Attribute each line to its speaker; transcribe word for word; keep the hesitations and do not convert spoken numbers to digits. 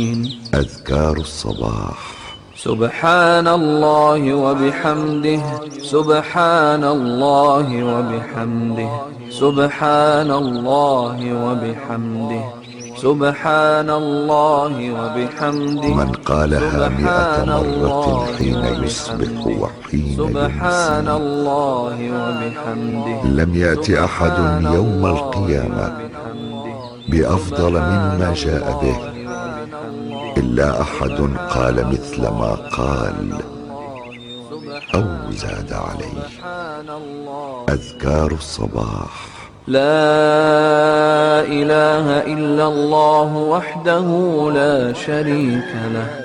Speaker 1: أذكار الصباح.
Speaker 2: سبحان الله وبحمده، سبحان الله وبحمده، سبحان الله وبحمده، سبحان الله وبحمده.
Speaker 1: من قالها مئة مرة حين يصبح وحين
Speaker 2: سبحان
Speaker 1: يمسي
Speaker 2: الله وبحمده.
Speaker 1: لم يأت أحد يوم القيامة بأفضل مما جاء به إلا أحد قال مثل ما قال أو زاد عليه. أذكار الصباح.
Speaker 2: لا إله إلا الله وحده لا شريك له